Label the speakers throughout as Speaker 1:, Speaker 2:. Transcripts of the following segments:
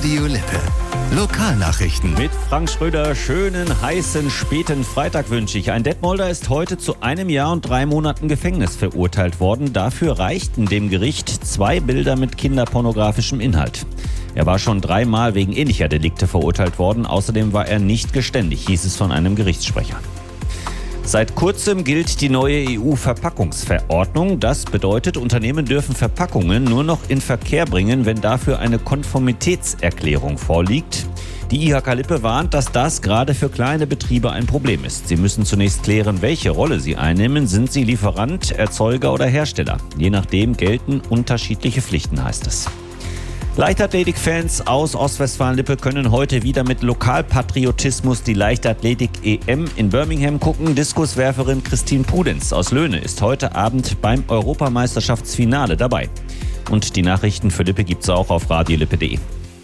Speaker 1: Radio Lippe. Lokalnachrichten.
Speaker 2: Mit Frank Schröder, schönen, heißen, späten Freitag wünsche ich. Ein Detmolder ist heute zu 1 Jahr und 3 Monaten Gefängnis verurteilt worden. Dafür reichten dem Gericht 2 Bilder mit kinderpornografischem Inhalt. Er war schon 3-mal wegen ähnlicher Delikte verurteilt worden. Außerdem war er nicht geständig, hieß es von einem Gerichtssprecher. Seit kurzem gilt die neue EU-Verpackungsverordnung. Das bedeutet, Unternehmen dürfen Verpackungen nur noch in Verkehr bringen, wenn dafür eine Konformitätserklärung vorliegt. Die IHK Lippe warnt, dass das gerade für kleine Betriebe ein Problem ist. Sie müssen zunächst klären, welche Rolle sie einnehmen. Sind sie Lieferant, Erzeuger oder Hersteller? Je nachdem gelten unterschiedliche Pflichten, heißt es. Leichtathletik-Fans aus Ostwestfalen-Lippe können heute wieder mit Lokalpatriotismus die Leichtathletik-EM in Birmingham gucken. Diskuswerferin Christine Pudenz aus Löhne ist heute Abend beim Europameisterschaftsfinale dabei. Und die Nachrichten für Lippe gibt's auch auf radiolippe.de.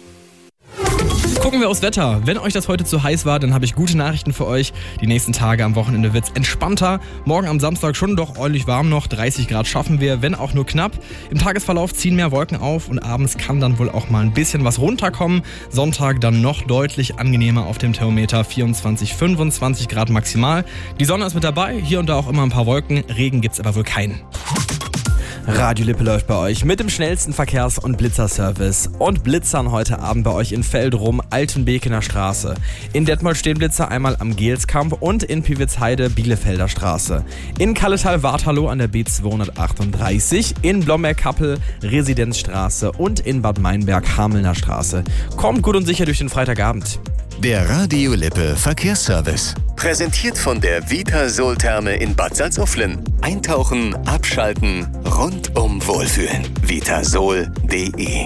Speaker 3: Gucken wir aufs Wetter. Wenn euch das heute zu heiß war, dann habe ich gute Nachrichten für euch. Die nächsten Tage am Wochenende wird es entspannter. Morgen am Samstag schon doch ordentlich warm noch. 30 Grad schaffen wir, wenn auch nur knapp. Im Tagesverlauf ziehen mehr Wolken auf und abends kann dann wohl auch mal ein bisschen was runterkommen. Sonntag dann noch deutlich angenehmer auf dem Thermometer. 24, 25 Grad maximal. Die Sonne ist mit dabei, hier und da auch immer ein paar Wolken. Regen gibt's aber wohl keinen. Radio Lippe läuft bei euch mit dem schnellsten Verkehrs- und Blitzerservice. Und blitzern heute Abend bei euch in Feldrum, Altenbekener Straße. In Detmold stehen Blitzer einmal am Gelskamp und in Piwitzheide, Bielefelder Straße. In Kalletal-Warthalow an der B238, in Blomberg-Kappel, Residenzstraße und in Bad Meinberg, Hamelner Straße. Kommt gut und sicher durch den Freitagabend.
Speaker 1: Der Radio Lippe Verkehrsservice. Präsentiert von der Vitasol-Therme in Bad Salzuflen. Eintauchen, abschalten, rundum wohlfühlen. Vitasol.de.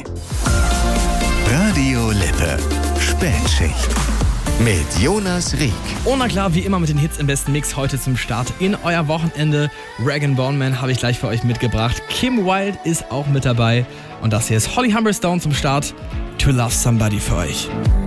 Speaker 1: Radio Lippe. Spätschicht. Mit Jonas Rieck.
Speaker 3: Oh, na klar, wie immer mit den Hits im besten Mix heute zum Start in euer Wochenende. Rag & Bone Man habe ich gleich für euch mitgebracht. Kim Wilde ist auch mit dabei. Und das hier ist Holly Humberstone zum Start. To Love Somebody für euch.